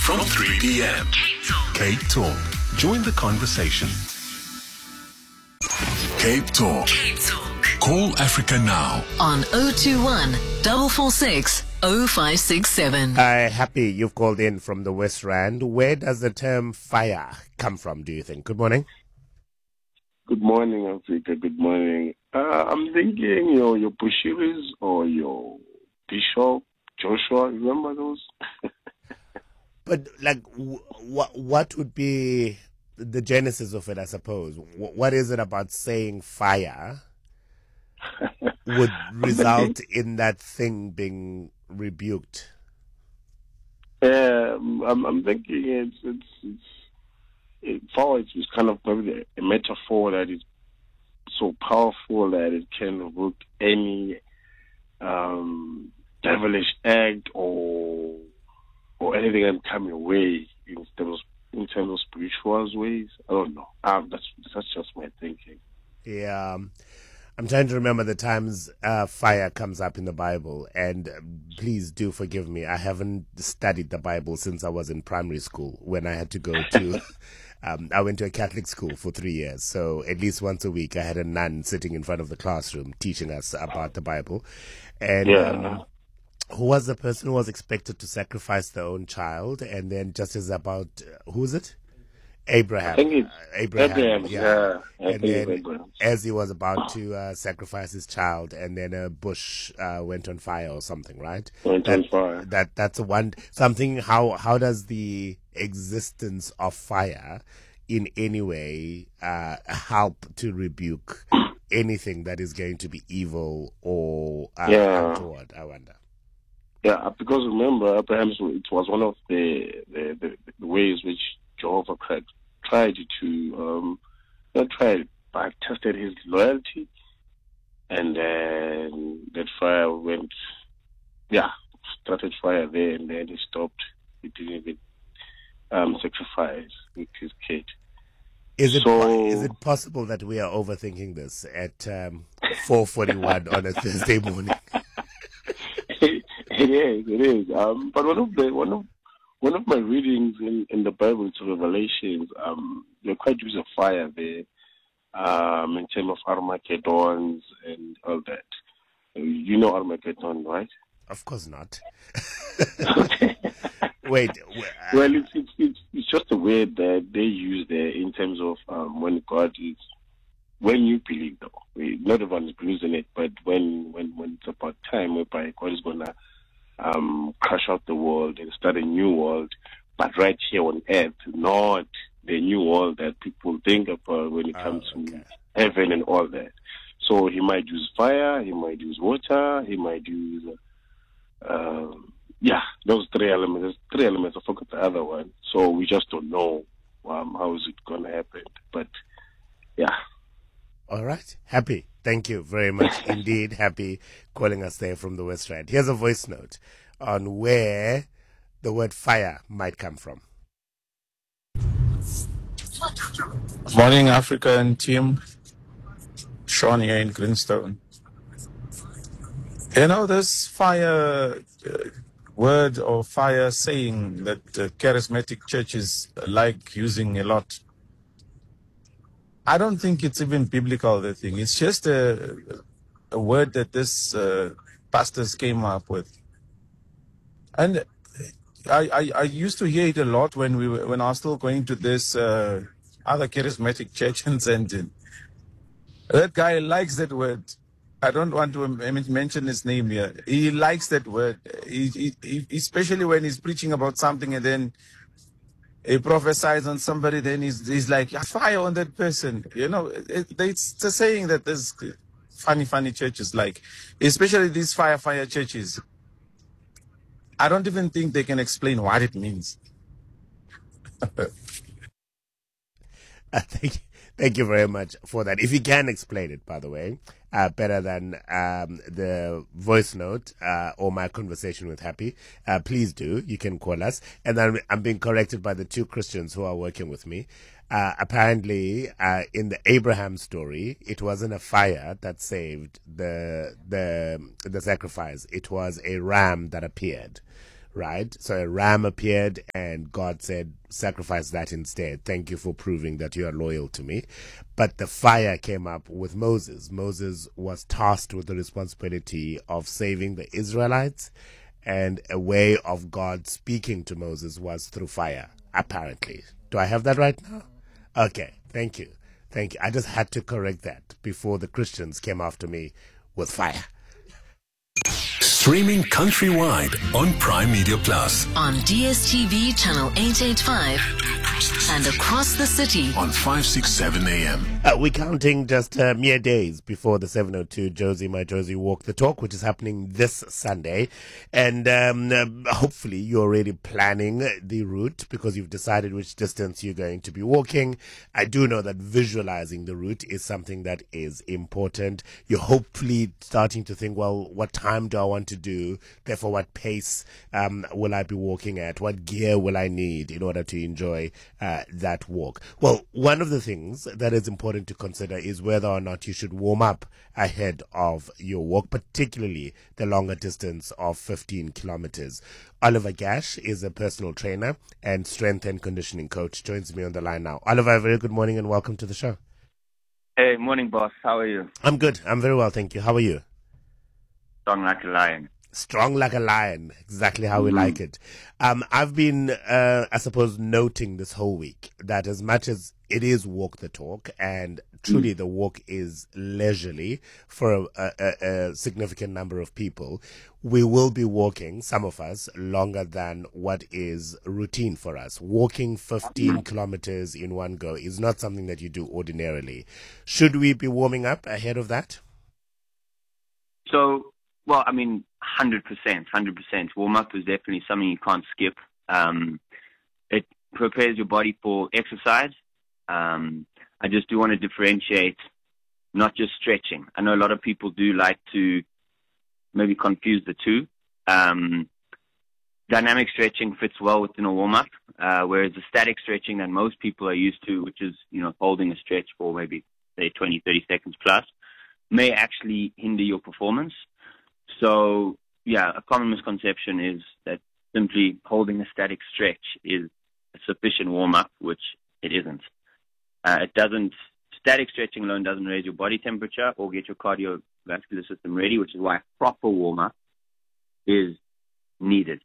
From 3 p.m. Cape Talk. Join the conversation. Cape Talk. Call Africa now. On 021 446 0567. Happy you've called in from the West Rand. Where does the term fire come from, do you think? Good morning. Good morning, Africa. Good morning. I'm thinking your Bushiris or your Bishop, Joshua. Remember those? But like, what would be the genesis of it, I suppose? What is it about saying fire would result in that thing being rebuked? I'm thinking fire is kind of probably a metaphor that is so powerful that it can evoke any devilish act or anything that come your way in terms of spiritual ways. I don't know. That's just my thinking. Yeah. I'm trying to remember the times fire comes up in the Bible, and please do forgive me. I haven't studied the Bible since I was in primary school when I had to go to... I went to a Catholic school for 3 years, so at least once a week I had a nun sitting in front of the classroom teaching us about the Bible. And who was the person who was expected to sacrifice their own child? And then just as about, who's it? Abraham. I think it's Abraham, yeah. And then as he was about to sacrifice his child, and then a bush went on fire or something, right? On fire. That's something. How does the existence of fire in any way help to rebuke anything that is going to be evil or untoward? I wonder. Yeah, because remember, Abraham, it was one of the ways which Jehovah tried to, not tried, but tested his loyalty. And then that fire started fire there, and then he stopped. He didn't even sacrifice with his kid. Is it possible that we are overthinking this at 4:41 on a Thursday morning? It is. But one of my readings in the Bible to Revelations, they're quite use of fire there, in terms of Armageddon and all that. You know Armageddon, right? Of course not. Okay. Wait. Well, it's just a word that they use there in terms of when you believe, though. Not everyone believes in it, but when it's about time whereby God is gonna crush out the world and start a new world, but right here on earth, not the new world that people think about when it comes to heaven and all that. So he might use fire, he might use water, he might use those three elements. There's three elements. I forgot the other one. So we just don't know how is it gonna happen. But yeah. All right. Happy. Thank you very much indeed. Happy calling us there from the West Rand. Here's a voice note on where the word fire might come from. Morning, African team. Sean here in Greenstone. You know, this fire word or fire saying that charismatic churches like using a lot, I don't think it's even biblical, the thing. It's just a word that this pastors came up with. And I used to hear it a lot when I was still going to this other charismatic church in Zenton. That guy likes that word. I don't want to mention his name here. He likes that word, he especially when he's preaching about something and then he prophesies on somebody, then he's like, fire on that person. You know, it's a saying that there's funny churches like, especially these fire churches. I don't even think they can explain what it means. Thank you very much for that. If you can explain it, by the way, better than the voice note or my conversation with Happy, please do. You can call us. And then I'm being corrected by the two Christians who are working with me. Apparently, in the Abraham story, it wasn't a fire that saved the sacrifice. It was a ram that appeared, right? So a ram appeared and God said, sacrifice that instead. Thank you for proving that you are loyal to me. But the fire came up with Moses. Moses was tasked with the responsibility of saving the Israelites, and a way of God speaking to Moses was through fire, apparently. Do I have that right now? Okay, thank you. Thank you. I just had to correct that before the Christians came after me with fire. Streaming countrywide on Prime Media Plus. On DSTV channel 885 and across the city On 567 AM. We're counting just mere days before the 702 Josie My Josie Walk the Talk, which is happening this Sunday. And hopefully you're already planning the route because you've decided which distance you're going to be walking. I do know that visualizing the route is something that is important. You're hopefully starting to think, well, what time do I want to do? Therefore, what pace will I be walking at? What gear will I need in order to enjoy that walk? Well, one of the things that is important to consider is whether or not you should warm up ahead of your walk, particularly the longer distance of 15 kilometers. Oliver Gash is a personal trainer and strength and conditioning coach. Joins me on the line now. Oliver, very good morning and welcome to the show. Hey, morning, boss. How are you? I'm good. I'm very well, thank you. How are you? Strong like a lion. Strong like a lion, exactly how we like it. I've been, I suppose, noting this whole week that as much as it is walk the talk, and truly the walk is leisurely for a significant number of people, we will be walking, some of us, longer than what is routine for us. Walking 15 kilometers in one go is not something that you do ordinarily. Should we be warming up ahead of that? So, well, I mean, 100%. Warm-up is definitely something you can't skip. It prepares your body for exercise. I just do want to differentiate, not just stretching. I know a lot of people do like to maybe confuse the two. Dynamic stretching fits well within a warm-up, whereas the static stretching that most people are used to, which is, holding a stretch for maybe, say, 20, 30 seconds plus, may actually hinder your performance. So, yeah, a common misconception is that simply holding a static stretch is a sufficient warm-up, which it isn't. Static stretching alone doesn't raise your body temperature or get your cardiovascular system ready, which is why a proper warm-up is needed,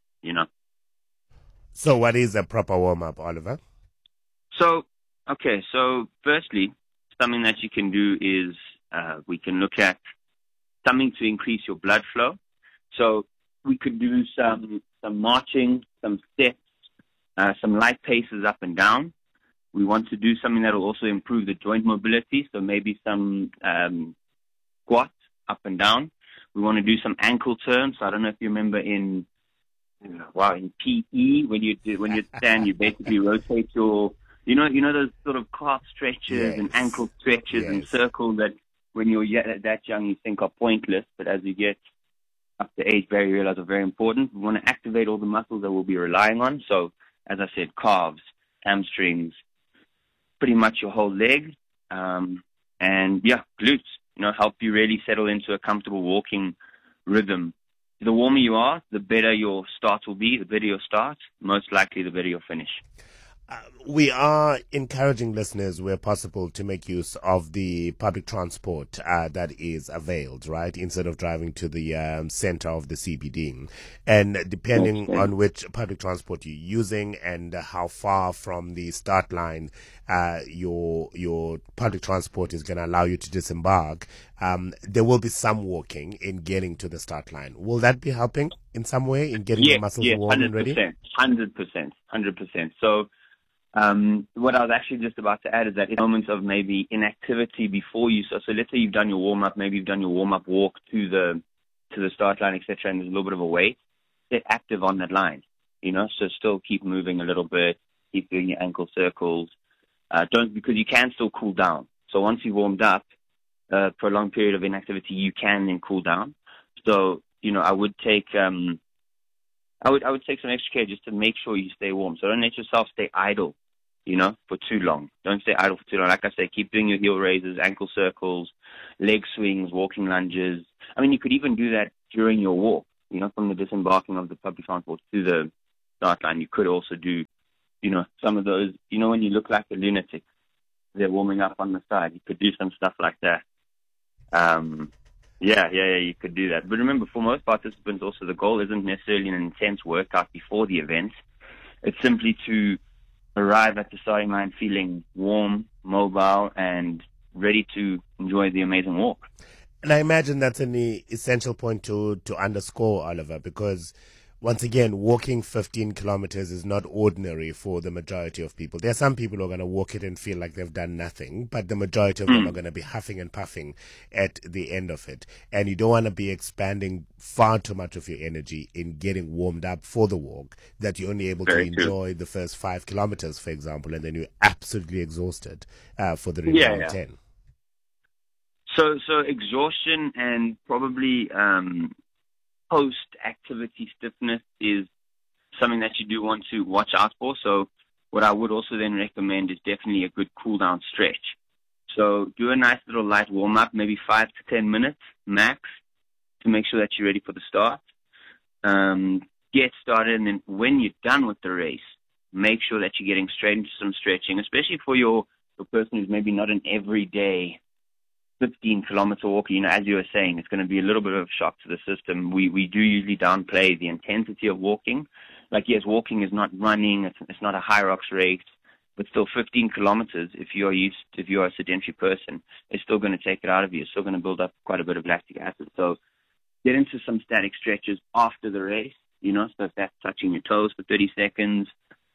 So what is a proper warm-up, Oliver? So firstly, something that you can do is we can look at something to increase your blood flow. So we could do some marching, some steps, some light paces up and down. We want to do something that will also improve the joint mobility, so maybe some squats up and down. We want to do some ankle turns. So I don't know if you remember in PE when you stand, you basically rotate your, those sort of calf stretches and ankle stretches in circle that when you're that young you think are pointless, but as you get up to age, you realize are very important. We want to activate all the muscles that we'll be relying on. So, as I said, calves, hamstrings, pretty much your whole leg, and glutes. Help you really settle into a comfortable walking rhythm. The warmer you are, the better your start will be. The better your start, most likely the better your finish. We are encouraging listeners, where possible, to make use of the public transport that is availed, right, instead of driving to the center of the CBD. And depending on which public transport you're using and how far from the start line your public transport is going to allow you to disembark, there will be some walking in getting to the start line. Will that be helping in some way in getting the muscles warm and ready? 100%. So, what I was actually just about to add is that in moments of maybe inactivity before you, so let's say you've done your warm-up, maybe you've done your warm-up walk to the start line, etc., and there's a little bit of a wait, get active on that line, so still keep moving a little bit, keep doing your ankle circles, because you can still cool down. So once you've warmed up, for a long period of inactivity, you can then cool down. So, I would take, I would take some extra care just to make sure you stay warm. So don't let yourself stay idle, for too long. Don't stay idle for too long. Like I say, keep doing your heel raises, ankle circles, leg swings, walking lunges. I mean, you could even do that during your walk. from the disembarking of the public transport to the start line, you could also do, some of those, when you look like a lunatic, they're warming up on the side. You could do some stuff like that. You could do that. But remember, for most participants, also the goal isn't necessarily an intense workout before the event. It's simply to arrive at the starting line feeling warm, mobile, and ready to enjoy the amazing walk. And I imagine that's an essential point to underscore, Oliver, because once again, walking 15 kilometers is not ordinary for the majority of people. There are some people who are going to walk it and feel like they've done nothing, but the majority of them are going to be huffing and puffing at the end of it. And you don't want to be expanding far too much of your energy in getting warmed up for the walk, that you're only able to enjoy the first 5 kilometers, for example, and then you're absolutely exhausted for the remaining 10. So exhaustion and probably post-activity stiffness is something that you do want to watch out for. So what I would also then recommend is definitely a good cool-down stretch. So do a nice little light warm-up, maybe 5 to 10 minutes max, to make sure that you're ready for the start. Get started, and then when you're done with the race, make sure that you're getting straight into some stretching, especially for your person who's maybe not an everyday 15-kilometer walker. As you were saying, it's going to be a little bit of a shock to the system. We do usually downplay the intensity of walking. Like, yes, walking is not running. It's not a high rocks race, but still 15 kilometers, if you're a sedentary person, it's still going to take it out of you. It's still going to build up quite a bit of lactic acid. So get into some static stretches after the race, so if that's touching your toes for 30 seconds.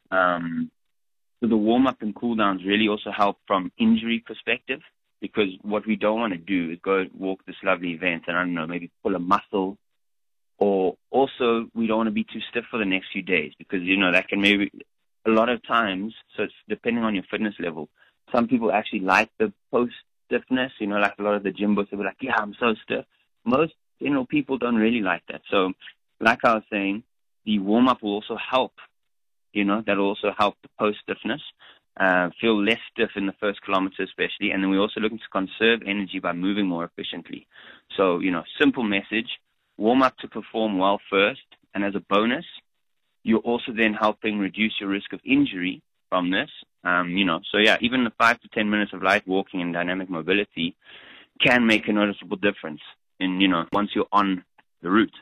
So the warm-up and cool-downs really also help from injury perspective, because what we don't want to do is go walk this lovely event and, I don't know, maybe pull a muscle, or also we don't want to be too stiff for the next few days, because, that can maybe, a lot of times, so it's depending on your fitness level, some people actually like the post-stiffness, like a lot of the gym books, they'll be like, yeah, I'm so stiff. Most, people don't really like that. So, like I was saying, the warm-up will also help, that'll also help the post-stiffness. Feel less stiff in the first kilometer especially, and then we're also looking to conserve energy by moving more efficiently. So, simple message, warm up to perform well first, and as a bonus, you're also then helping reduce your risk of injury from this. Even the 5 to 10 minutes of light walking and dynamic mobility can make a noticeable difference in, once you're on the route.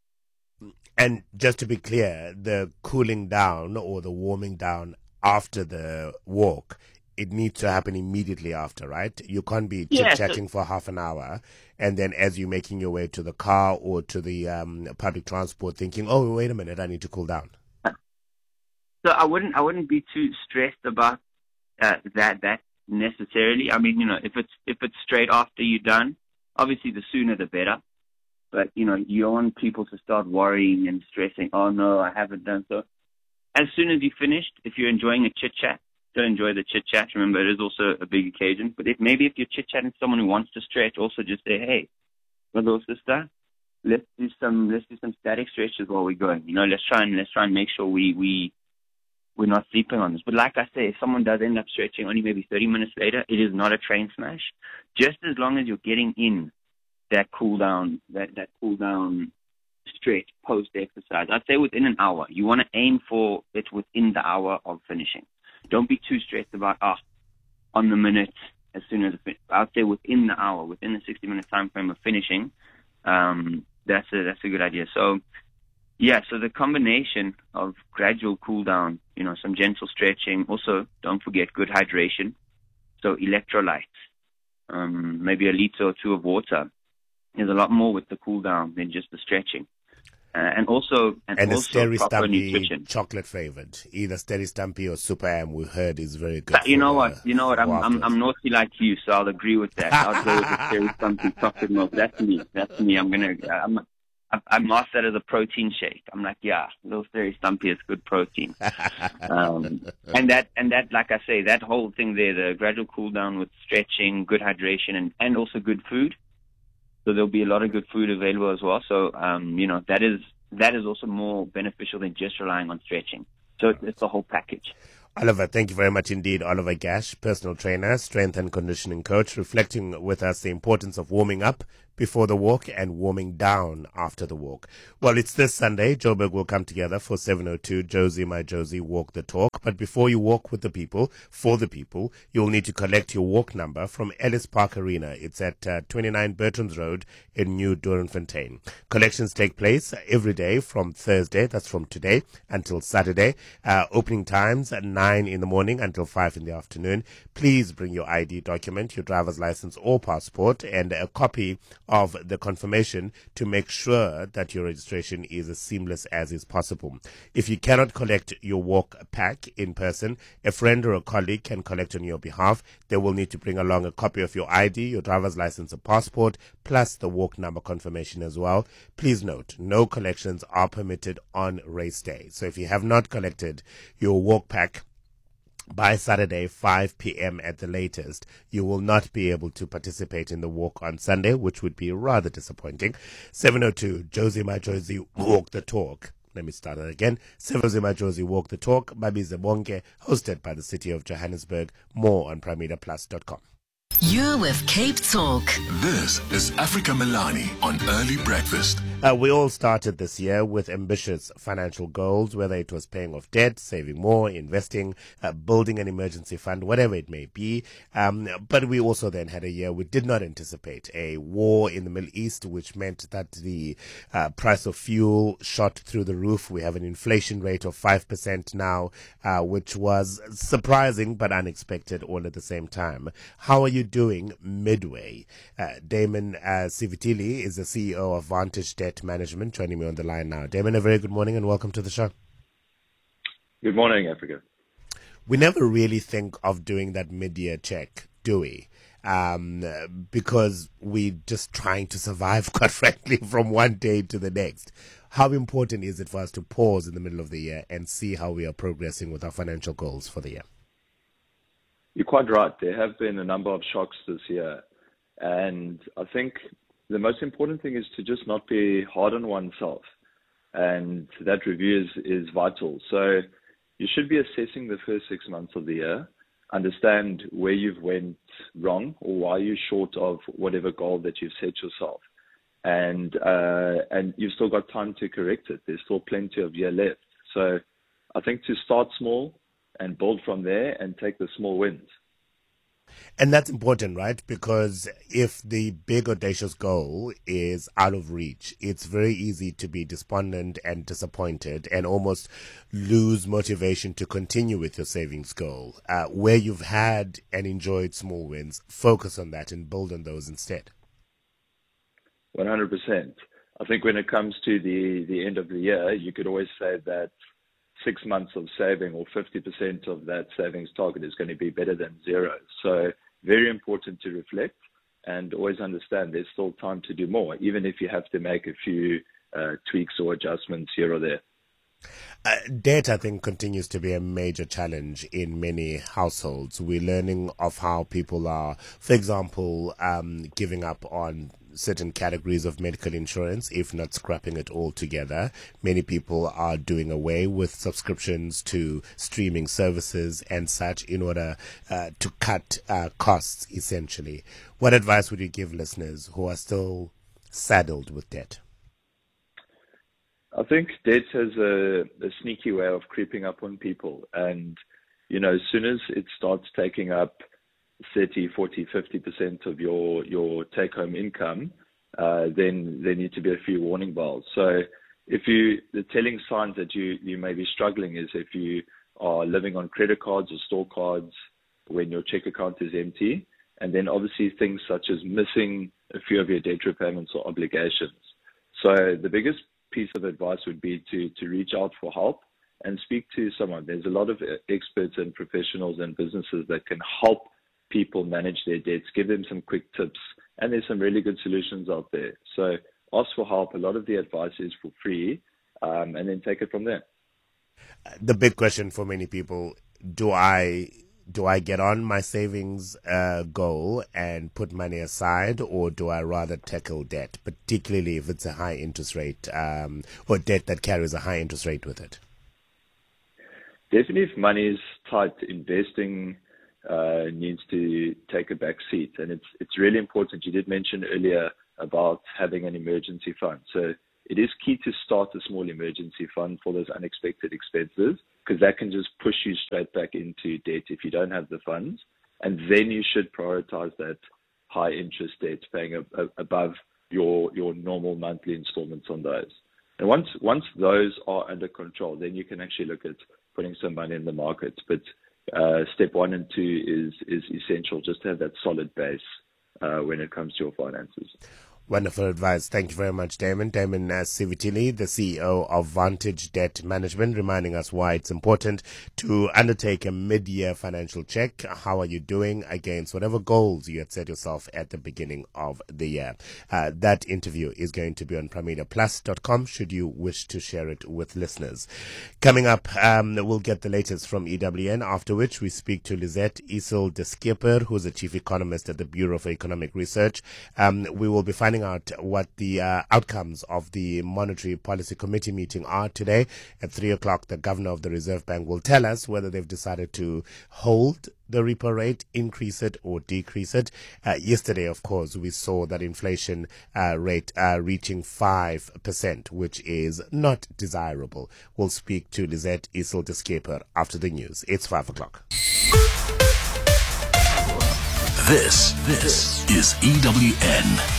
And just to be clear, the cooling down or the warming down after the walk, it needs to happen immediately after, right? You can't be chit-chatting for half an hour, and then as you're making your way to the car or to the public transport thinking, oh, wait a minute, I need to cool down. So I wouldn't be too stressed about that necessarily. I mean, if it's straight after you're done, obviously the sooner the better. But, you don't want people to start worrying and stressing, oh, no, I haven't done so. As soon as you finished, if you're enjoying a chit-chat, don't enjoy the chit-chat. Remember, it is also a big occasion. But if you're chit-chatting to someone who wants to stretch, also just say, hey, brother or sister, let's do some static stretches while we're going. Let's try and make sure we're not sleeping on this. But like I say, if someone does end up stretching only maybe 30 minutes later, it is not a train smash. Just as long as you're getting in that cool down, that cool down stretch post-exercise, I'd say within an hour. You want to aim for it within the hour of finishing. Don't be too stressed about, on the minute, as soon as I'd say within the hour, within the 60-minute time frame of finishing. That's a good idea. So, so the combination of gradual cool down, some gentle stretching. Also, don't forget good hydration. So electrolytes, maybe a liter or two of water. There's a lot more with the cool down than just the stretching. And also Steri proper Stumpy nutrition. Chocolate flavored, either Steri Stumpy or Super Am. We heard is very good. You know what? I'm naughty like you, so I'll agree with that. I'll go with the Steri Stumpy chocolate milk. That's me. I mark that as a protein shake. I'm like, little Steri Stumpy is good protein. And that, like I say, that whole thing there, the gradual cool down with stretching, good hydration, and also good food. So there'll be a lot of good food available as well. So, that is also more beneficial than just relying on stretching. So it's the whole package. Oliver, thank you very much indeed. Oliver Gash, personal trainer, strength and conditioning coach, reflecting with us the importance of warming up before the walk and warming down after the walk. Well, it's this Sunday. Joburg will come together for 7:02 Josie My Josie Walk the Talk. But before you walk with the people, for the people, you'll need to collect your walk number from Ellis Park Arena. It's at 29 Bertrams Road in New Doornfontein. Collections take place every day from Thursday, that's from today, until Saturday. Opening times at 9 in the morning until 5 in the afternoon. Please bring your ID document, your driver's license or passport, and a copy of the confirmation to make sure that your registration is as seamless as is possible. If you cannot collect your walk pack in person, a friend or a colleague can collect on your behalf. They will need to bring along a copy of your ID, your driver's license or passport, plus the walk number confirmation as well. Please note, no collections are permitted on race day. So if you have not collected your walk pack by Saturday, 5 p.m. at the latest, you will not be able to participate in the walk on Sunday, which would be rather disappointing. 7:02 Josie My Josie Walk the Talk. Let me start that again. 7:02 My Josie Walk the Talk. Babize Bonke, hosted by the City of Johannesburg. More on PrimeMediaPlus.com. You're with Cape Talk. This is Africa Milani on Early Breakfast. We all started this year with ambitious financial goals, whether it was paying off debt, saving more, investing, building an emergency fund, whatever it may be. But we also then had a year we did not anticipate, a war in the Middle East, which meant that the price of fuel shot through the roof. We have an inflation rate of 5% now, which was surprising but unexpected all at the same time. How are you doing midway? Damon Sivitili is the CEO of Vantage Debt Management, joining me on the line now. Damon, a very good morning and welcome to the show. Good morning, Africa. We never really think of doing that mid-year check, do we? Because we're just trying to survive, quite frankly, from one day to the next. How important is it for us to pause in the middle of the year and see how we are progressing with our financial goals for the year? You're quite right. There have been a number of shocks this year. And I think the most important thing is to just not be hard on oneself. And that review is vital. So you should be assessing the first 6 months of the year, understand where you've went wrong or why you're short of whatever goal that you've set yourself. And you've still got time to correct it. There's still plenty of year left. So I think to start small and build from there and take the small wins. And that's important, right? Because if the big audacious goal is out of reach, it's very easy to be despondent and disappointed and almost lose motivation to continue with your savings goal. Where you've had and enjoyed small wins, focus on that and build on those instead. 100%. I think when it comes to the end of the year, you could always say that 6 months of saving or 50% of that savings target is going to be better than zero. So very important to reflect and always understand there's still time to do more, even if you have to make a few tweaks or adjustments here or there. Debt, I think, continues to be a major challenge in many households. We're learning of how people are, for example, giving up on certain categories of medical insurance, if not scrapping it altogether. Many people are doing away with subscriptions to streaming services and such in order to cut costs, essentially. What advice would you give listeners who are still saddled with debt? I think debt has a sneaky way of creeping up on people. And, you know, as soon as it starts taking up 30, 40, 50% of your take-home income, then there need to be a few warning bells. So the telling signs that you may be struggling is if you are living on credit cards or store cards when your check account is empty, and then obviously things such as missing a few of your debt repayments or obligations. So the biggest piece of advice would be to reach out for help and speak to someone. There's a lot of experts and professionals and businesses that can help people manage their debts, give them some quick tips, and there's some really good solutions out there. So ask for help. A lot of the advice is for free, and then take it from there. The big question for many people, do I get on my savings goal and put money aside, or do I rather tackle debt, particularly if it's a high interest rate or debt that carries a high interest rate with it? Definitely if money is tight, investing needs to take a back seat. And it's really important. You did mention earlier about having an emergency fund. So it is key to start a small emergency fund for those unexpected expenses, because that can just push you straight back into debt if you don't have the funds. And then you should prioritize that high interest debt, paying above your normal monthly installments on those. And once those are under control, then you can actually look at putting some money in the market. But step 1 and 2 is essential, just to have that solid base when it comes to your finances. Wonderful advice. Thank you very much, Damon. Damon Sivitili, the CEO of Vantage Debt Management, reminding us why it's important to undertake a mid-year financial check. How are you doing against whatever goals you had set yourself at the beginning of the year? That interview is going to be on PramediaPlus.com should you wish to share it with listeners. Coming up, we'll get the latest from EWN, after which we speak to Lisette Isel de Skipper, who's the chief economist at the Bureau for Economic Research. We will be finding out what the outcomes of the Monetary Policy Committee meeting are today. At 3 o'clock, the governor of the Reserve Bank will tell us whether they've decided to hold the repo rate, increase it or decrease it. Yesterday, of course, we saw that inflation rate reaching 5%, which is not desirable. We'll speak to Lisette Isel de Skipper after the news. It's 5 o'clock. This is EWN.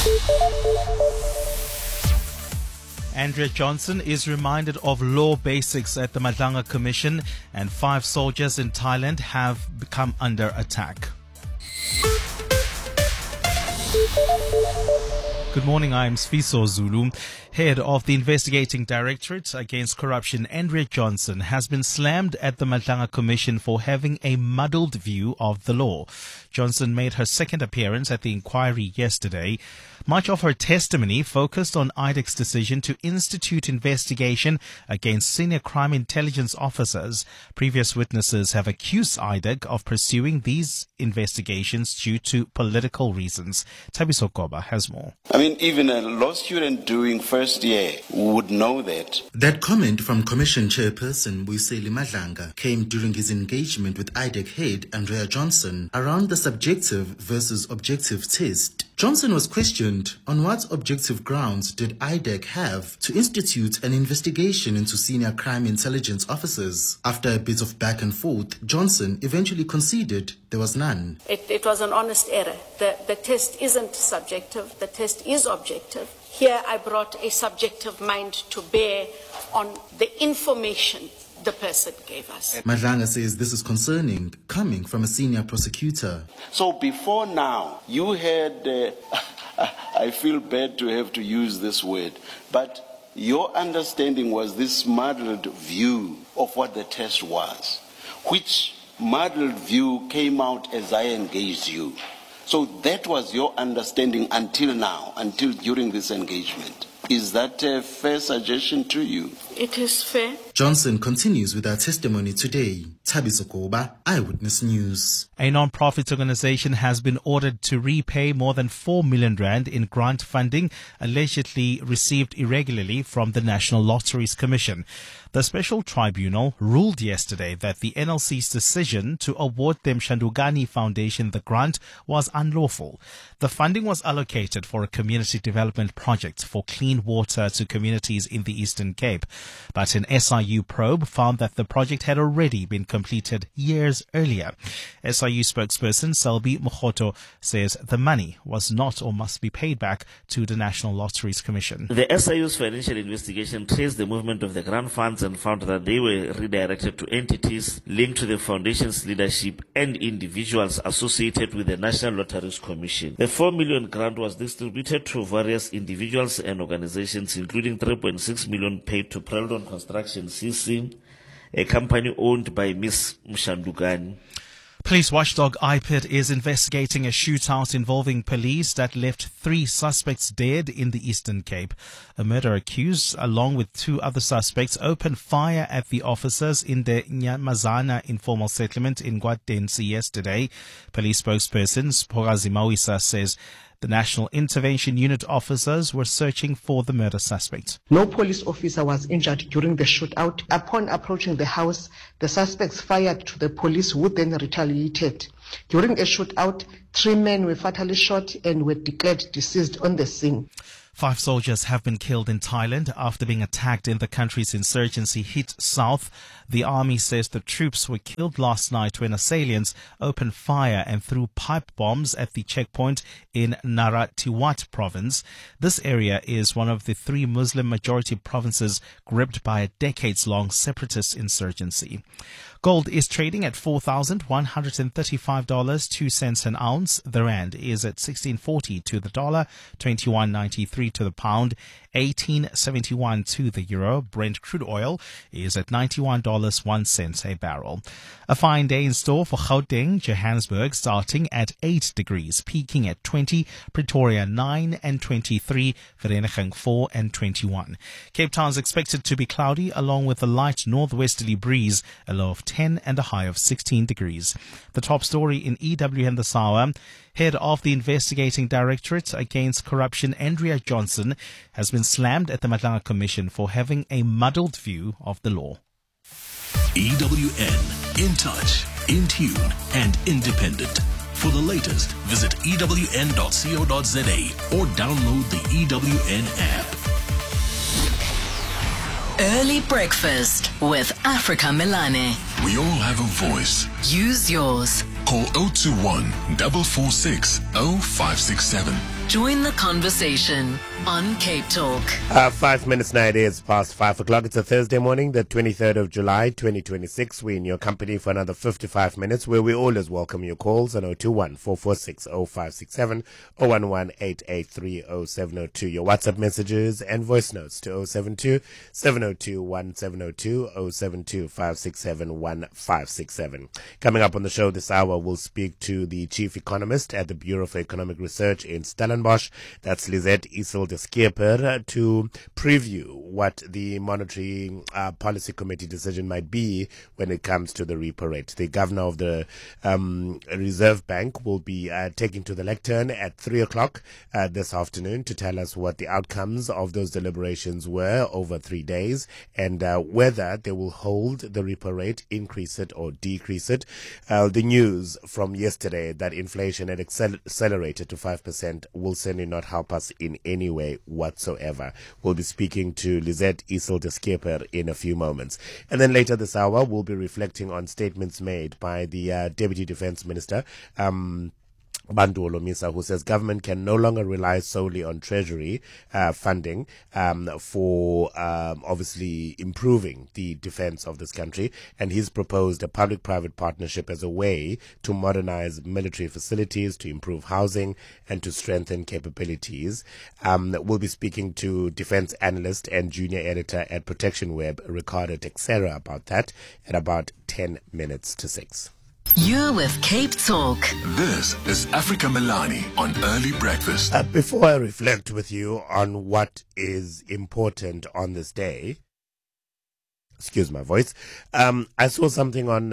Andrea Johnson is reminded of law basics at the Madlanga Commission, and 5 soldiers in Thailand have become under attack. Good morning, I'm Sfiso Zulu. Head of the Investigating Directorate Against Corruption, Andrea Johnson, has been slammed at the Madlanga Commission for having a muddled view of the law. Johnson made her second appearance at the inquiry yesterday. Much of her testimony focused on IDEC's decision to institute investigation against senior crime intelligence officers. Previous witnesses have accused IDEC of pursuing these investigations due to political reasons. Tabiso Koba has more. I mean, even a law student doing first year would know that. That comment from Commission Chairperson Muyiseli Madlanga came during his engagement with IDEC head Andrea Johnson around the subjective versus objective test. Johnson was questioned on what objective grounds did IDEC have to institute an investigation into senior crime intelligence officers. After a bit of back and forth, Johnson eventually conceded there was none. It was an honest error. The test isn't subjective, the test is objective. Here I brought a subjective mind to bear on the information the person gave us. Madlanga says this is concerning, coming from a senior prosecutor. So before now, you had, I feel bad to have to use this word, but your understanding was this muddled view of what the test was, which muddled view came out as I engaged you. So that was your understanding until now, until during this engagement. Is that a fair suggestion to you? It is fair. Johnson continues with her testimony today. Tabiso Koba, Eyewitness News. A non-profit organization has been ordered to repay more than 4 million rand in grant funding allegedly received irregularly from the National Lotteries Commission. The special tribunal ruled yesterday that the NLC's decision to award the Mshandugani Foundation the grant was unlawful. The funding was allocated for a community development project for clean water to communities in the Eastern Cape. But an SIU probe found that the project had already been completed years earlier. SIU spokesperson Selby Mokhoto says the money was not or must be paid back to the National Lotteries Commission. The SIU's financial investigation traced the movement of the grant funds and found that they were redirected to entities linked to the foundation's leadership and individuals associated with the National Lotteries Commission. The 4 million grant was distributed to various individuals and organizations, including 3.6 million paid to Preldon Construction CC, a company owned by Ms. Mshandugani. Police watchdog IPID is investigating a shootout involving police that left 3 suspects dead in the Eastern Cape. A murder accused, along with 2 other suspects, opened fire at the officers in the Nyamazana informal settlement in Gwadensi yesterday. Police spokesperson Spokazi Mawisa says The National Intervention Unit officers were searching for the murder suspect. No police officer was injured during the shootout. Upon approaching the house, the suspects fired to the police, who then retaliated. During a shootout, 3 men were fatally shot and were declared deceased on the scene. 5 soldiers have been killed in Thailand after being attacked in the country's insurgency hit south. The army says the troops were killed last night when assailants opened fire and threw pipe bombs at the checkpoint in Narathiwat province. This area is one of the 3 Muslim-majority provinces gripped by a decades-long separatist insurgency. Gold is trading at $4,135.02 an ounce. The rand is at 16.40 to the dollar, 21.93 to the pound, 18.71 to the euro. Brent crude oil is at $91.01 a barrel. A fine day in store for Gauteng, Johannesburg, starting at 8 degrees, peaking at 20, Pretoria 9 and 23, Vereeniging 4 and 21. Cape Town is expected to be cloudy along with a light northwesterly breeze, a low of 10 and a high of 16 degrees. The top story in EWN this hour: head of the Investigating Directorate Against Corruption, Andrea Johnson, has been slammed at the Madlanga Commission for having a muddled view of the law. EWN, in touch, in tune, and independent. For the latest, visit ewn.co.za or download the EWN app. Early breakfast with Africa Melane. We all have a voice. Use yours. Call 021 446 0567. Join the conversation on Cape Talk. 5 minutes now, it is past 5 o'clock. It's a Thursday morning, the 23rd of July, 2026. We're in your company for another 55 minutes, where we always welcome your calls on 021 446 0567, 011 883 0702. Your WhatsApp messages and voice notes to 072 702 1702, 072 567 1567. Coming up on the show this hour, we'll speak to the chief economist at the Bureau for Economic Research in Stellenbosch. That's Lisette Isel de Skipper, to preview what the Monetary Policy Committee decision might be when it comes to the repo rate. The governor of the Reserve Bank will be taking to the lectern at 3 o'clock this afternoon to tell us what the outcomes of those deliberations were over 3 days, and whether they will hold the repo rate, increase it or decrease it. The news from yesterday that inflation had accelerated to 5% will certainly not help us in any way whatsoever. We'll be speaking to Lisette Isel de Skipper in a few moments. And then later this hour, we'll be reflecting on statements made by the Deputy Defense Minister, Bantu Olomisa, who says government can no longer rely solely on treasury funding for obviously improving the defense of this country, and he's proposed a public-private partnership as a way to modernize military facilities, to improve housing, and to strengthen capabilities. We'll be speaking to defense analyst and junior editor at Protection Web, Ricardo Texera, about that at about 10 minutes to 6. You're with Cape Talk. This is Africa Melane on Early Breakfast. Before I reflect with you on what is important on this day, excuse my voice, I saw something on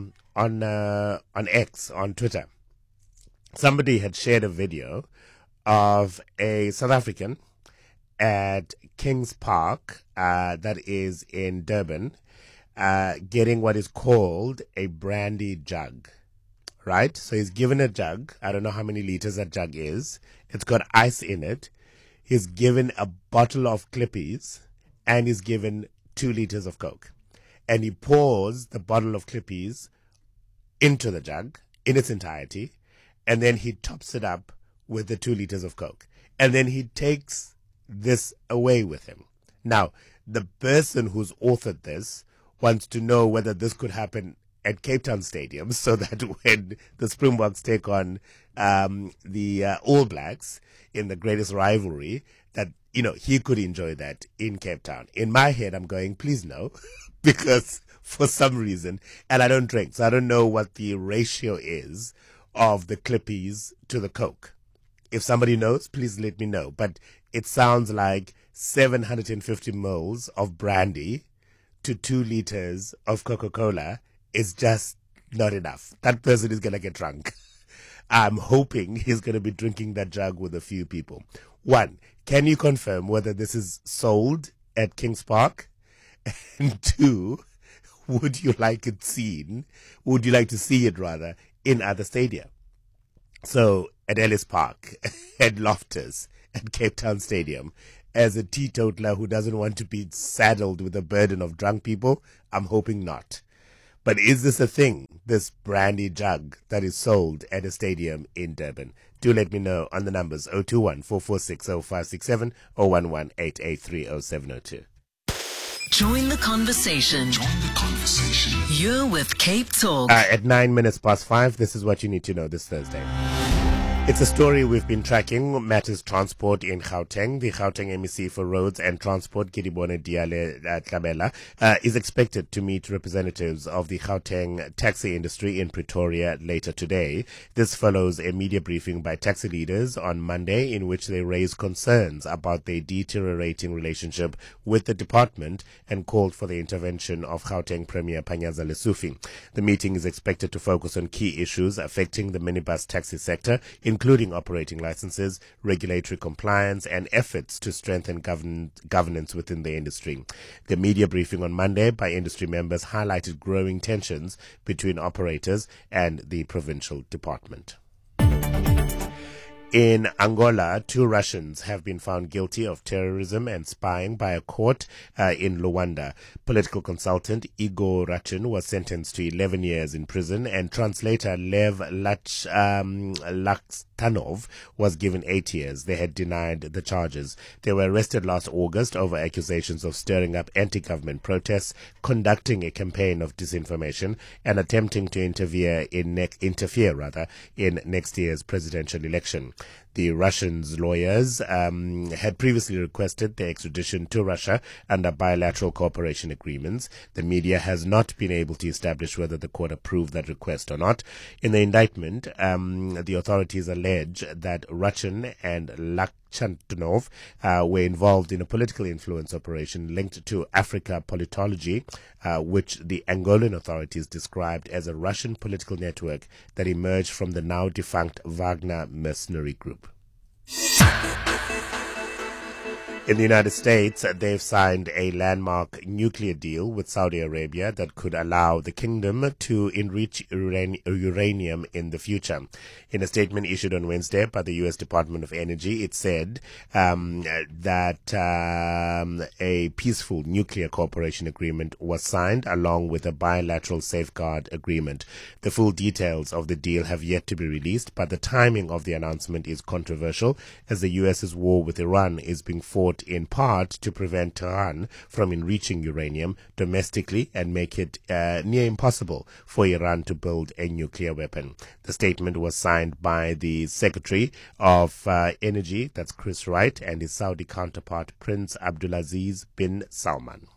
X, on Twitter. Somebody had shared a video of a South African at Kings Park, that is in Durban, getting what is called a brandy jug, right? So he's given a jug. I don't know how many liters that jug is. It's got ice in it. He's given a bottle of Clippies, and he's given 2 liters of Coke. And he pours the bottle of Clippies into the jug in its entirety, and then he tops it up with the 2 liters of Coke. And then he takes this away with him. Now, the person who's authored this wants to know whether this could happen at Cape Town Stadium, so that when the Springboks take on the All Blacks in the greatest rivalry, that, you know, he could enjoy that in Cape Town. In my head, I'm going, please no, because for some reason, and I don't drink, so I don't know what the ratio is of the Clippies to the Coke. If somebody knows, please let me know. But it sounds like 750 mils of brandy to 2 liters of Coca-Cola is just not enough. That person is going to get drunk. I'm hoping he's going to be drinking that jug with a few people. One, can you confirm whether this is sold at Kings Park? And two, would you like to see it rather in other stadia? So at Ellis Park, at Loftus, at Cape Town Stadium, as a teetotaler who doesn't want to be saddled with the burden of drunk people, I'm hoping not. But is this a thing, this brandy jug that is sold at a stadium in Durban? Do let me know on the numbers 021-446-0567 or 11-883-0702. Join the conversation. You're with Cape Talk. At 5:09, this is what you need to know this Thursday. It's a story we've been tracking, matters transport in Gauteng. The Gauteng MEC for Roads and Transport, Kedibone Diale Tlabela, is expected to meet representatives of the Gauteng taxi industry in Pretoria later today. This follows a media briefing by taxi leaders on Monday in which they raised concerns about their deteriorating relationship with the department and called for the intervention of Gauteng Premier Panyaza Lesufi. The meeting is expected to focus on key issues affecting the minibus taxi sector, including operating licenses, regulatory compliance, and efforts to strengthen governance within the industry. The media briefing on Monday by industry members highlighted growing tensions between operators and the provincial department. In Angola, 2 Russians have been found guilty of terrorism and spying by a court in Luanda. Political consultant Igor Rachin was sentenced to 11 years in prison, and translator Lev Lakhtanov was given 8 years. They had denied the charges. They were arrested last August over accusations of stirring up anti-government protests, conducting a campaign of disinformation, and attempting to interfere in next year's presidential election. The Russians' lawyers had previously requested their extradition to Russia under bilateral cooperation agreements. The media has not been able to establish whether the court approved that request or not. In the indictment, the authorities allege that Rachin and Lakhtanov were involved in a political influence operation linked to Africa Politology, which the Angolan authorities described as a Russian political network that emerged from the now defunct Wagner mercenary group. In the United States, they've signed a landmark nuclear deal with Saudi Arabia that could allow the kingdom to enrich uranium in the future. In a statement issued on Wednesday by the U.S. Department of Energy, it said that a peaceful nuclear cooperation agreement was signed along with a bilateral safeguard agreement. The full details of the deal have yet to be released, but the timing of the announcement is controversial as the U.S.'s war with Iran is being fought in part to prevent Tehran from enriching uranium domestically and make it near impossible for Iran to build a nuclear weapon. The statement was signed by the Secretary of Energy, that's Chris Wright, and his Saudi counterpart Prince Abdulaziz bin Salman.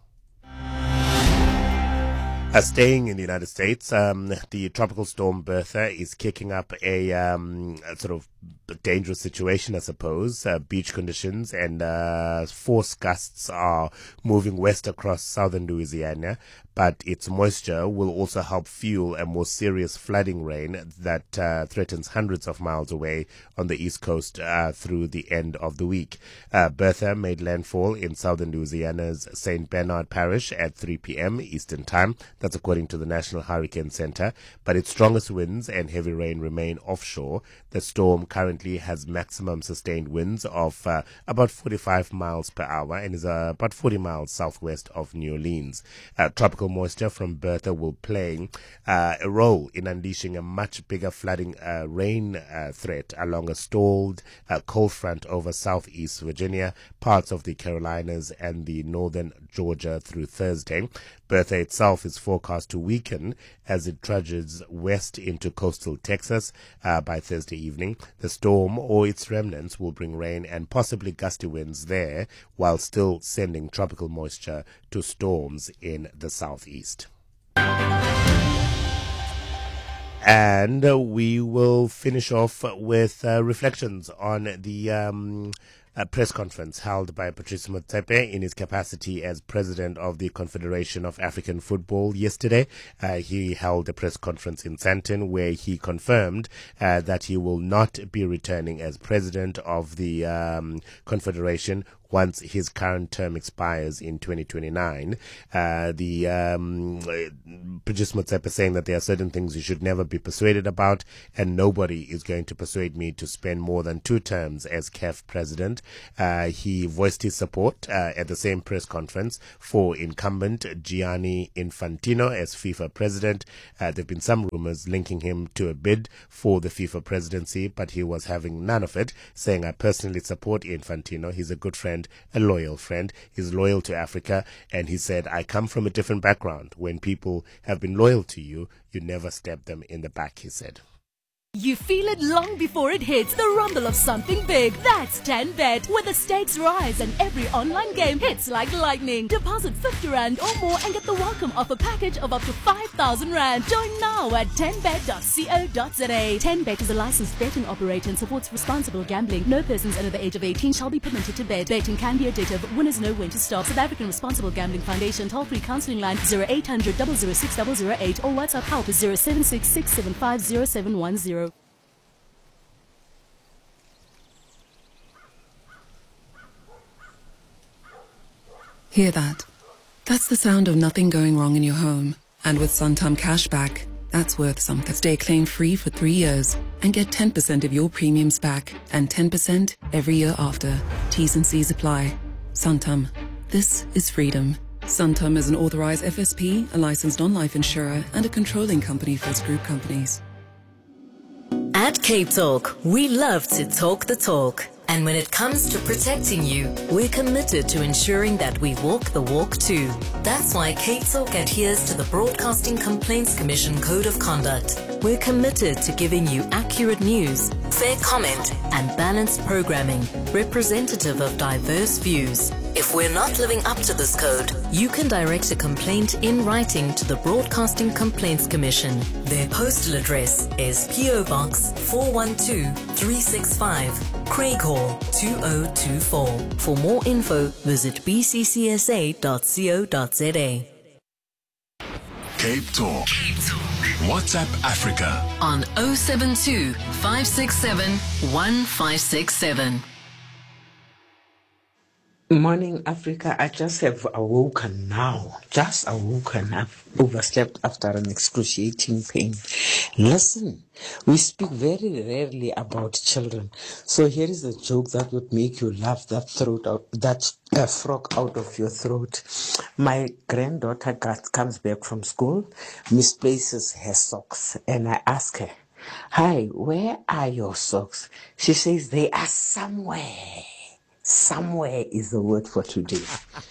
Staying in the United States, the tropical storm Bertha is kicking up a sort of dangerous situation, I suppose. Beach conditions and force gusts are moving west across southern Louisiana, but its moisture will also help fuel a more serious flooding rain that threatens hundreds of miles away on the east coast through the end of the week. Bertha made landfall in southern Louisiana's St. Bernard Parish at 3 p.m. Eastern Time. That's according to the National Hurricane Center. But its strongest winds and heavy rain remain offshore. The storm currently has maximum sustained winds of about 45 miles per hour and is about 40 miles southwest of New Orleans. Tropical moisture from Bertha will play a role in unleashing a much bigger flooding rain threat along a stalled cold front over southeast Virginia, parts of the Carolinas, and the northern Georgia through Thursday. Bertha itself is forecast to weaken as it trudges west into coastal Texas by Thursday evening. The storm or its remnants will bring rain and possibly gusty winds there, while still sending tropical moisture to storms in the southeast. And we will finish off with reflections on the a press conference held by Patrice Motsepe in his capacity as president of the Confederation of African Football yesterday. He held a press conference in Sandton where he confirmed that he will not be returning as president of the Confederation once his current term expires in 2029. Patrice Motsepe saying that there are certain things you should never be persuaded about, and nobody is going to persuade me to spend more than 2 terms as CAF president. He voiced his support at the same press conference for incumbent Gianni Infantino as FIFA president. There have been some rumors linking him to a bid for the FIFA presidency, but he was having none of it, saying, I personally support Infantino. He's a good friend, a loyal friend. He's loyal to Africa. And he said, I come from a different background. When people have been loyal to you, you never stab them in the back, he said. You feel it long before it hits, the rumble of something big. That's 10Bet, where the stakes rise and every online game hits like lightning. Deposit 50 Rand or more and get the welcome offer package of up to 5,000 Rand. Join now at 10bet.co.za. 10Bet is a licensed betting operator and supports responsible gambling. No persons under the age of 18 shall be permitted to bet. Betting can be addictive. Winners know when to stop. South African Responsible Gambling Foundation toll-free counselling line 0800 006 008 or WhatsApp help 076 675 0710. Hear that? That's the sound of nothing going wrong in your home. And with Santam Cashback, that's worth something. Stay claim-free for 3 years and get 10% of your premiums back and 10% every year after. T's and C's apply. Santam. This is freedom. Santam is an authorized FSP, a licensed non-life insurer, and a controlling company for its group companies. At Cape Talk, we love to talk the talk. And when it comes to protecting you, we're committed to ensuring that we walk the walk too. That's why Cape Talk adheres to the Broadcasting Complaints Commission Code of Conduct. We're committed to giving you accurate news, fair comment, and balanced programming, representative of diverse views. If we're not living up to this code, you can direct a complaint in writing to the Broadcasting Complaints Commission. Their postal address is PO Box 412365, Craighall 2024. For more info, visit bccsa.co.za. Cape Talk. WhatsApp Africa on 072 567 1567. Morning, Africa. I just have awoken now. Just awoken. I've overslept after an excruciating pain. Listen, we speak very rarely about children. So here is a joke that would make you laugh that frog out of your throat. My granddaughter comes back from school, misplaces her socks, and I ask her, "Hi, where are your socks?" She says, "They are somewhere." Somewhere is the word for today.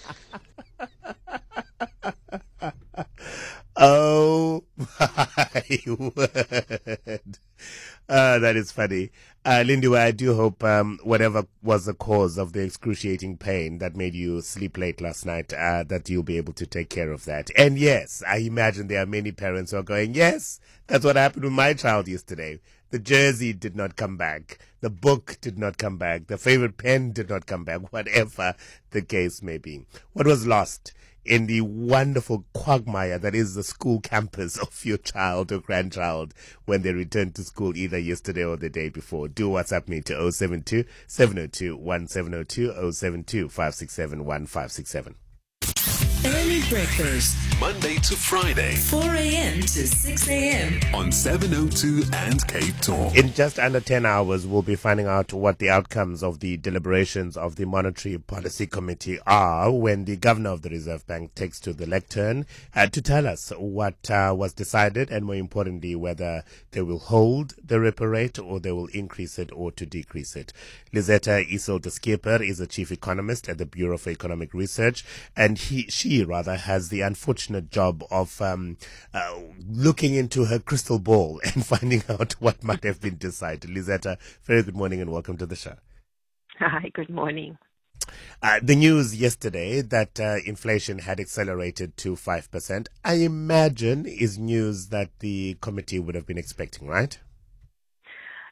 Oh my word. That is funny. Lindiwe, I do hope whatever was the cause of the excruciating pain that made you sleep late last night, that you'll be able to take care of that. And yes, I imagine there are many parents who are going, yes, that's what happened with my child yesterday. The jersey did not come back. The book did not come back. The favorite pen did not come back, whatever the case may be. What was lost in the wonderful quagmire that is the school campus of your child or grandchild when they return to school either yesterday or the day before? Do WhatsApp me to 072 702 1702 072 567 1567. Early breakfast, Monday to Friday, 4 a.m. to 6 a.m. on 702 and Cape Talk. In just under 10 hours, we'll be finding out what the outcomes of the deliberations of the Monetary Policy Committee are when the Governor of the Reserve Bank takes to the lectern to tell us what was decided and, more importantly, whether they will hold the repo rate or they will increase it or to decrease it. Lizetta Isolde-Schipper is a chief economist at the Bureau for Economic Research, and she has the unfortunate job of looking into her crystal ball and finding out what might have been decided. Lizetta, very good morning and welcome to the show. Hi, good morning. The news yesterday that inflation had accelerated to 5%, I imagine is news that the committee would have been expecting, right?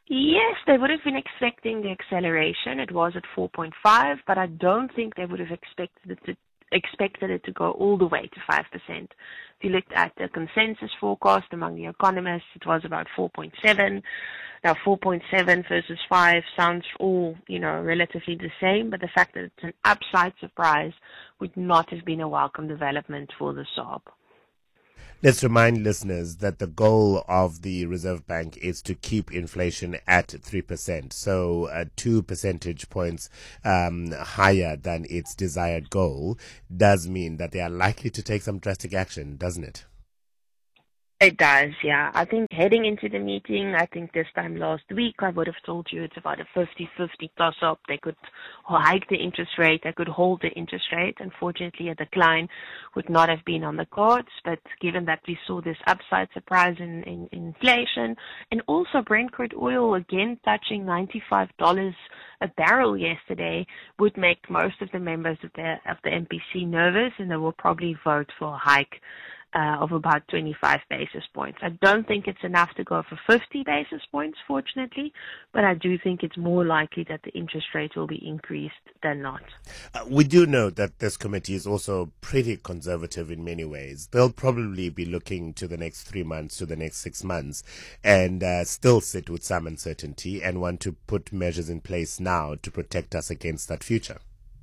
Yes, they would have been expecting the acceleration. It was at 4.5, but I don't think they would have expected it to go all the way to 5%. If you looked at the consensus forecast among the economists, it was about 4.7. Now, 4.7 versus 5 sounds all, relatively the same, but the fact that it's an upside surprise would not have been a welcome development for the SARB. Let's remind listeners that the goal of the Reserve Bank is to keep inflation at 3%, so 2 percentage points higher than its desired goal does mean that they are likely to take some drastic action, doesn't it? It does, yeah. I think heading into the meeting, I think this time last week, I would have told you it's about a 50-50 toss-up. They could hike the interest rate. They could hold the interest rate. Unfortunately, a decline would not have been on the cards. But given that we saw this upside surprise in inflation, and also Brent crude oil again touching $95 a barrel yesterday, would make most of the members of the MPC nervous, and they will probably vote for a hike of about 25 basis points. I don't think it's enough to go for 50 basis points, fortunately, but I do think it's more likely that the interest rate will be increased than not. We do know that this committee is also pretty conservative in many ways. They'll probably be looking to the next 3 months, to the next 6 months, and still sit with some uncertainty and want to put measures in place now to protect us against that future.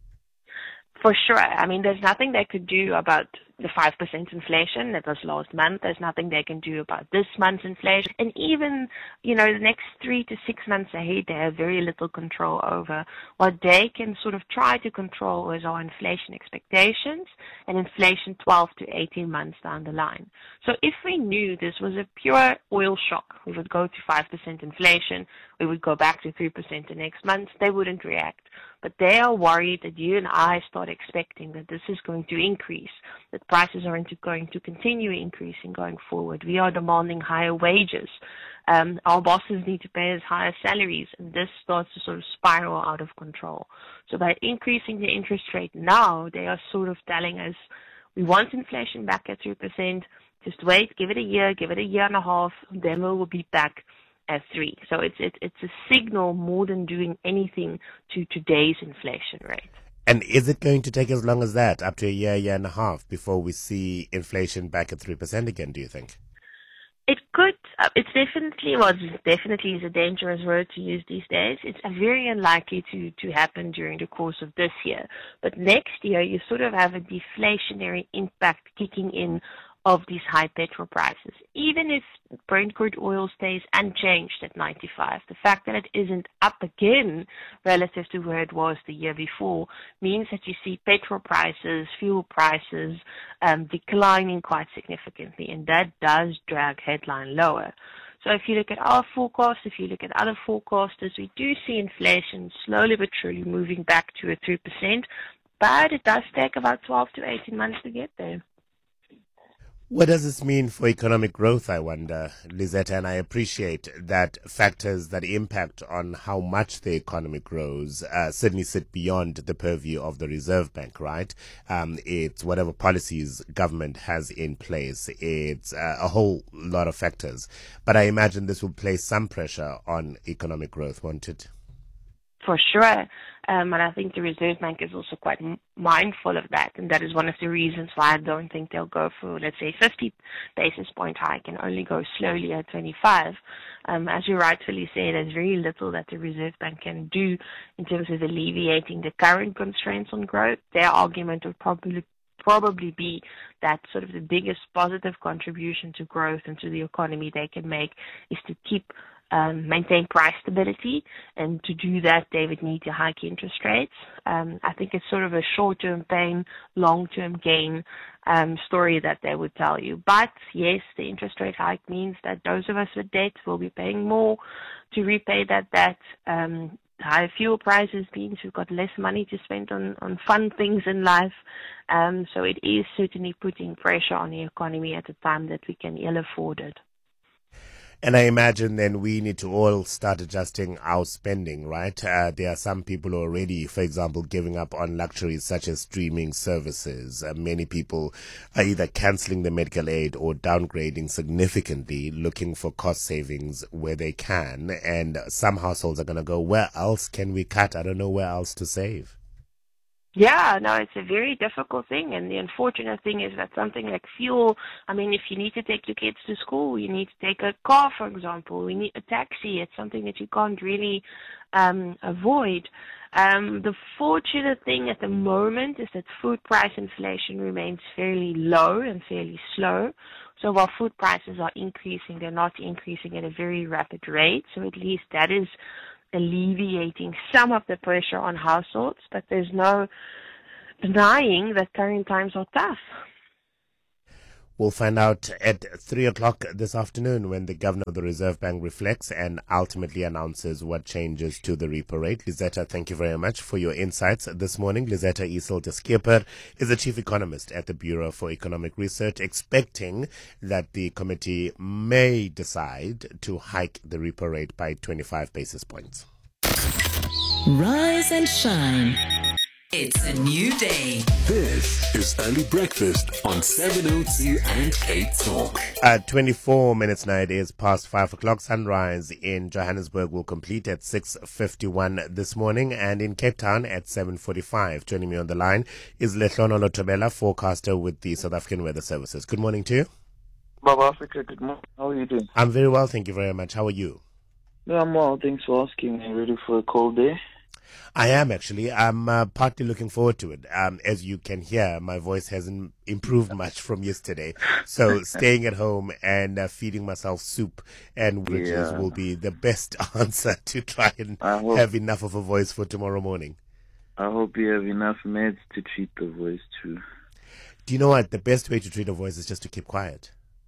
For sure. I mean, there's nothing they could do about the 5% inflation that was last month. There's nothing they can do about this month's inflation. And even, the next 3 to 6 months ahead, they have very little control over. What they can sort of try to control is our inflation expectations and inflation 12 to 18 months down the line. So if we knew this was a pure oil shock, we would go to 5% inflation, we would go back to 3% the next month, they wouldn't react. But they are worried that you and I start expecting that this is going to increase, that prices are going to continue increasing going forward. We are demanding higher wages. Our bosses need to pay us higher salaries, and this starts to sort of spiral out of control. So by increasing the interest rate now, they are sort of telling us, we want inflation back at 3%. Just wait, give it a year and a half, then we will be back at 3. So it's a signal more than doing anything to today's inflation rate. And is it going to take as long as that, up to a year and a half, before we see inflation back at 3% again, do you think? It could. It's definitely is a dangerous word to use these days. It's very unlikely to happen during the course of this year. But next year, you sort of have a deflationary impact kicking in of these high petrol prices. Even if Brent crude oil stays unchanged at 95, the fact that it isn't up again relative to where it was the year before means that you see petrol prices, fuel prices declining quite significantly, and that does drag headline lower. So if you look at our forecast, if you look at other forecasters, we do see inflation slowly but surely moving back to a 3%, but it does take about 12 to 18 months to get there. What does this mean for economic growth, I wonder, Lisetta? And I appreciate that factors that impact on how much the economy grows certainly sit beyond the purview of the Reserve Bank, right? It's whatever policies government has in place. It's a whole lot of factors. But I imagine this will place some pressure on economic growth, won't it? For sure. And I think the Reserve Bank is also quite mindful of that. And that is one of the reasons why I don't think they'll go for, let's say, 50 basis point hike and only go slowly at 25. As you rightfully say, there's very little that the Reserve Bank can do in terms of alleviating the current constraints on growth. Their argument would probably be that sort of the biggest positive contribution to growth and to the economy they can make is to maintain price stability, and to do that they would need to hike interest rates. I think it's sort of a short-term pain, long-term gain story that they would tell you. But yes, the interest rate hike means that those of us with debt will be paying more to repay that debt. Higher fuel prices means we've got less money to spend on fun things in life. So it is certainly putting pressure on the economy at a time that we can ill afford it. And I imagine then we need to all start adjusting our spending, right? There are some people already, for example, giving up on luxuries such as streaming services. Many people are either cancelling the medical aid or downgrading significantly, looking for cost savings where they can. And some households are going to go, where else can we cut? I don't know where else to save. Yeah, no, it's a very difficult thing. And the unfortunate thing is that something like fuel, I mean, if you need to take your kids to school, you need to take a car, for example, we need a taxi. It's something that you can't really avoid. The fortunate thing at the moment is that food price inflation remains fairly low and fairly slow. So while food prices are increasing, they're not increasing at a very rapid rate. So at least that is alleviating some of the pressure on households, but there's no denying that current times are tough. We'll find out at 3 o'clock this afternoon when the Governor of the Reserve Bank reflects and ultimately announces what changes to the repo rate. Lizetta, thank you very much for your insights this morning. Lizetta Iselder-Schipper is the Chief Economist at the Bureau for Economic Research, expecting that the committee may decide to hike the repo rate by 25 basis points. Rise and shine. It's a new day. This is Early Breakfast on 702 and Cape Talk. 24 minutes now, it is past 5 o'clock. Sunrise in Johannesburg will complete at 6:51 this morning, and in Cape Town at 7:45. Joining me on the line is Lehlono Lotobela, forecaster with the South African Weather Services. Good morning to you. Baba Africa, good morning. How are you doing? I'm very well, thank you very much. How are you? Yeah, I'm well. Thanks for asking. I'm ready for a cold day. I am actually. I'm partly looking forward to it. As you can hear, my voice hasn't improved much from yesterday. So staying at home and feeding myself soup and bridges will be the best answer to try and have enough of a voice for tomorrow morning. I hope you have enough meds to treat the voice too. Do you know what? The best way to treat a voice is just to keep quiet.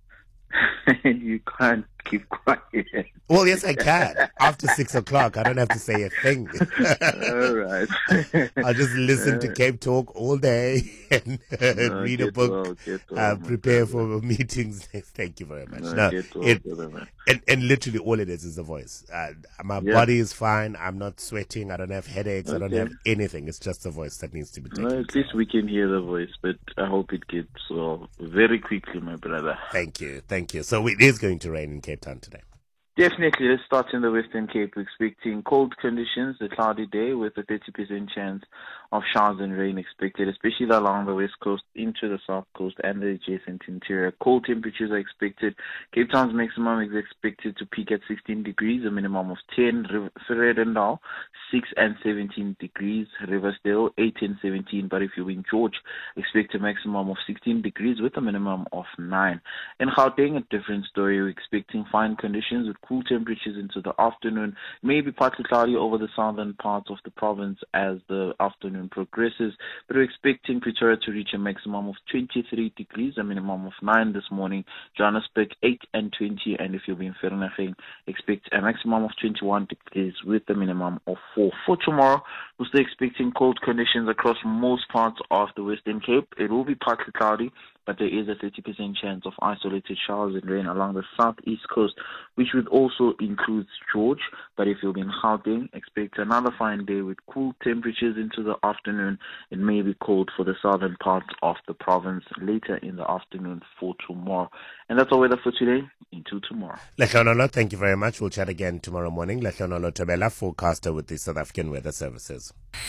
You can't keep quiet. Well, yes, I can. After 6 o'clock, I don't have to say a thing. All right. I'll just listen to Cape Talk all day and read a book, prepare for meetings. Thank you very much. And literally all it is the voice. My body is fine. I'm not sweating. I don't have headaches. I don't have anything. It's just the voice that needs to be taken. At least we can hear the voice, but I hope it gets well very quickly, my brother. Thank you. Thank you. So it is going to rain in Cape Town today. Definitely. Let's start in the Western Cape. We're expecting cold conditions, a cloudy day with a 30% chance of showers and rain expected, especially along the west coast into the south coast and the adjacent interior. Cold temperatures are expected. Cape Town's maximum is expected to peak at 16 degrees, a minimum of 10. Vredendal, 6 and 17 degrees. Riversdale, 8 and 17. But if you're in George, expect a maximum of 16 degrees with a minimum of 9. In Gauteng, a different story. We're expecting fine conditions with cool temperatures into the afternoon, maybe partly cloudy over the southern parts of the province as the afternoon progresses, but we're expecting Pretoria to reach a maximum of 23 degrees, a minimum of 9 this morning. Johannesburg 8 and 20, and if you'll be in Vereeniging, expect a maximum of 21 degrees with a minimum of 4. For tomorrow, we're still expecting cold conditions across most parts of the Western Cape. It will be partly cloudy, but there is a 30% chance of isolated showers and rain along the southeast coast, which would also include George. But if you'll be in Gauteng, expect another fine day with cool temperatures into the afternoon. It may be cold for the southern parts of the province later in the afternoon for tomorrow. And that's our weather for today. Into tomorrow. Lehlono, thank you very much. We'll chat again tomorrow morning. Lehlono Lotobela, forecaster with the South African Weather Services.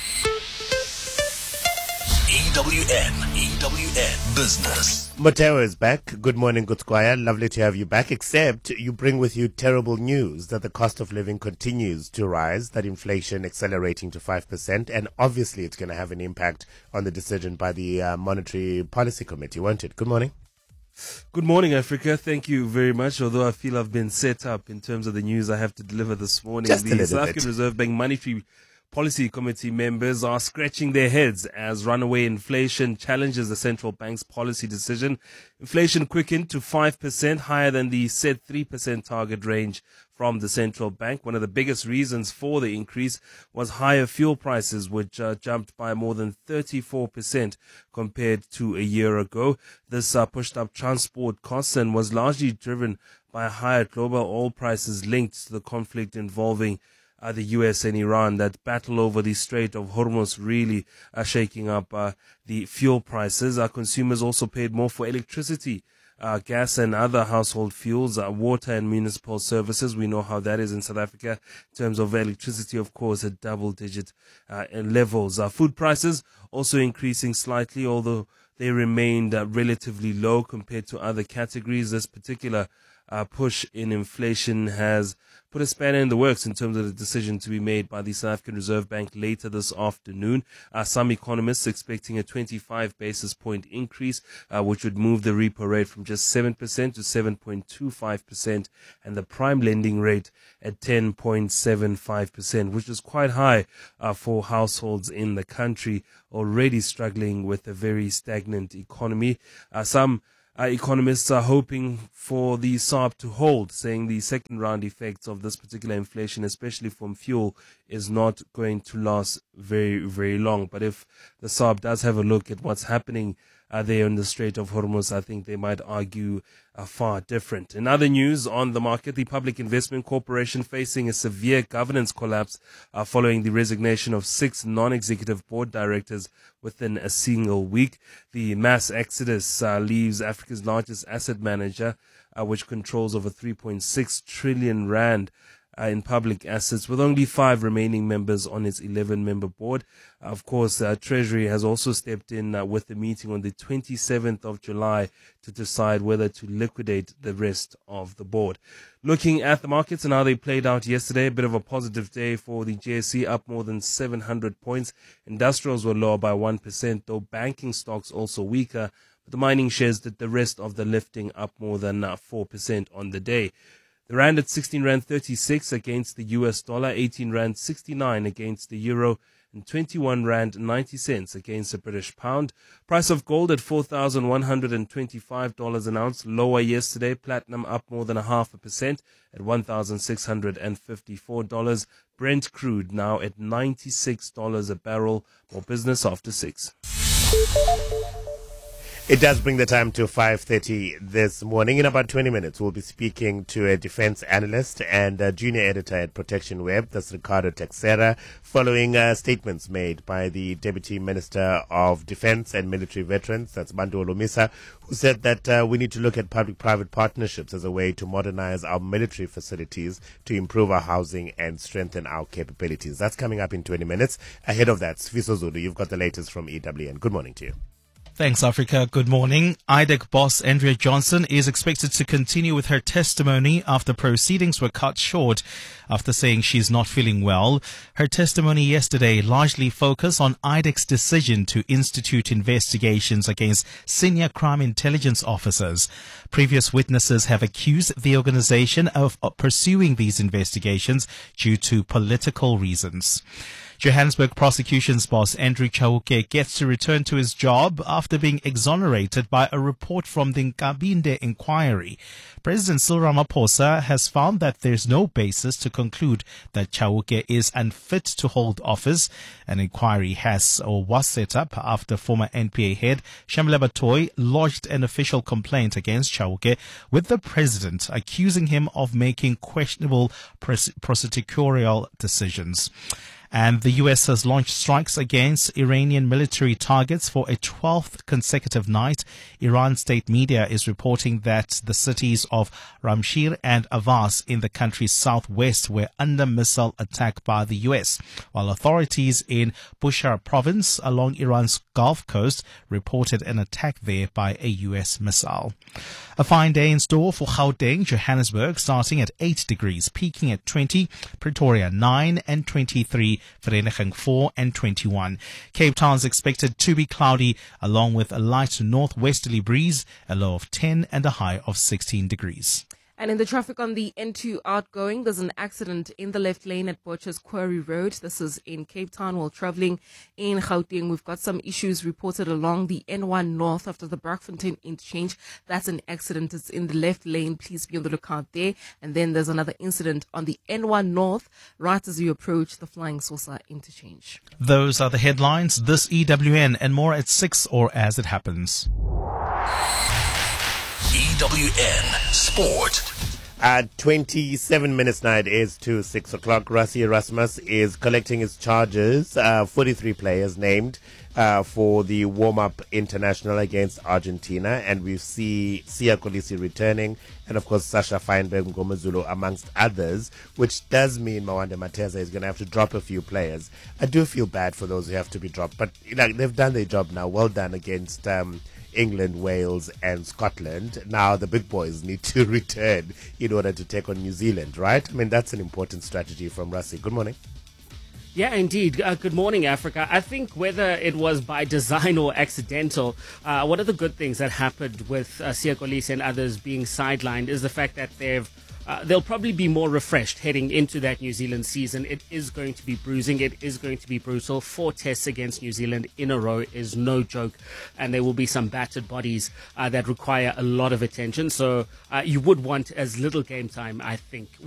EWN Business. Mateo is back. Good morning, good squire. Lovely to have you back, except you bring with you terrible news that the cost of living continues to rise, that inflation accelerating to 5%, and obviously it's going to have an impact on the decision by the Monetary Policy Committee, won't it? Good morning. Good morning, Africa. Thank you very much. Although I feel I've been set up in terms of the news I have to deliver this morning. The South African Reserve Bank Monetary Policy Committee members are scratching their heads as runaway inflation challenges the central bank's policy decision. Inflation quickened to 5%, higher than the set 3% target range from the central bank. One of the biggest reasons for the increase was higher fuel prices, which jumped by more than 34% compared to a year ago. This pushed up transport costs and was largely driven by higher global oil prices linked to the conflict involving the US and Iran. That battle over the Strait of Hormuz really shaking up the fuel prices. Our consumers also paid more for electricity, gas and other household fuels, water and municipal services. We know how that is in South Africa in terms of electricity, of course, at double-digit levels. Food prices also increasing slightly, although they remained relatively low compared to other categories. This particular push in inflation has put a spanner in the works in terms of the decision to be made by the South African Reserve Bank later this afternoon. Some economists expecting a 25 basis point increase, which would move the repo rate from just 7% to 7.25%, and the prime lending rate at 10.75%, which is quite high for households in the country already struggling with a very stagnant economy. Some economists are hoping for the SARB to hold, saying the second round effects of this particular inflation, especially from fuel, is not going to last very, very long. But if the SARB does have a look at what's happening there in the Strait of Hormuz, I think they might argue far different. In other news on the market, the Public Investment Corporation facing a severe governance collapse following the resignation of 6 non-executive board directors within a single week. The mass exodus leaves Africa's largest asset manager, which controls over 3.6 trillion rand in public assets, with only 5 remaining members on its 11-member board. Of course, Treasury has also stepped in with the meeting on the 27th of July to decide whether to liquidate the rest of the board. Looking at the markets and how they played out yesterday, a bit of a positive day for the JSE, up more than 700 points. Industrials were lower by 1%, though banking stocks also weaker. But the mining shares did the rest of the lifting, up more than 4% on the day. The rand at 16 rand 36 against the US dollar, 18 rand 69 against the euro, and 21 rand 90 cents against the British pound. Price of gold at $4,125 an ounce, lower yesterday. Platinum up more than 0.5% at $1,654. Brent crude now at $96 a barrel. More business after 6. It does bring the time to 5:30 this morning. In about 20 minutes, we'll be speaking to a defense analyst and a junior editor at Protection Web, that's Ricardo Texera, following statements made by the Deputy Minister of Defense and Military Veterans, that's Bantu Olomisa, who said that we need to look at public-private partnerships as a way to modernize our military facilities, to improve our housing and strengthen our capabilities. That's coming up in 20 minutes. Ahead of that, Sfiso Zulu, you've got the latest from EWN. Good morning to you. Thanks, Africa. Good morning. IDEC boss Andrea Johnson is expected to continue with her testimony after proceedings were cut short after saying she's not feeling well. Her testimony yesterday largely focused on IDEC's decision to institute investigations against senior crime intelligence officers. Previous witnesses have accused the organization of pursuing these investigations due to political reasons. Johannesburg prosecution's boss Andrew Chauke gets to return to his job after being exonerated by a report from the Nkabinde inquiry. President Cyril Ramaphosa has found that there's no basis to conclude that Chauke is unfit to hold office. An inquiry has or was set up after former NPA head Shamila Batoy lodged an official complaint against Chauke with the president, accusing him of making questionable prosecutorial decisions. And the U.S. has launched strikes against Iranian military targets for a 12th consecutive night. Iran state media is reporting that the cities of Ramshir and Avaz in the country's southwest were under missile attack by the U.S., while authorities in Bushehr province along Iran's Gulf Coast reported an attack there by a U.S. missile. A fine day in store for Gauteng, Johannesburg, starting at 8 degrees, peaking at 20, Pretoria 9 and 23, Vereeniging 4 and 21. Cape Town's expected to be cloudy, along with a light northwesterly breeze, a low of 10 and a high of 16 degrees. And in the traffic on the N2 outgoing, there's an accident in the left lane at Butchers Quarry Road. This is in Cape Town while traveling in Gauteng. We've got some issues reported along the N1 North after the Brakfontein interchange. That's an accident. It's in the left lane. Please be on the lookout there. And then there's another incident on the N1 North right as you approach the Flying Saucer interchange. Those are the headlines. This EWN and more at 6 or as it happens. EWN Sport. 27 minutes now it is to 6 o'clock. Rassie Erasmus is collecting his charges. 43 players named for the warm-up international against Argentina. And we see Siya Kolisi returning. And, of course, Sasha Feinberg, Ngomazulu, amongst others, which does mean Mawande Mateza is going to have to drop a few players. I do feel bad for those who have to be dropped. But they've done their job now. Well done against England, Wales and Scotland. Now the big boys need to return in order to take on New Zealand, right? I mean, that's an important strategy from Rassie. Good morning. Yeah, indeed. Good morning, Africa. I think whether it was by design or accidental, one of the good things that happened with Siya Kolisi and others being sidelined is the fact that they'll probably be more refreshed heading into that New Zealand season. It is going to be bruising. It is going to be brutal. 4 tests against New Zealand in a row is no joke. And there will be some battered bodies that require a lot of attention. So you would want as little game time, I think.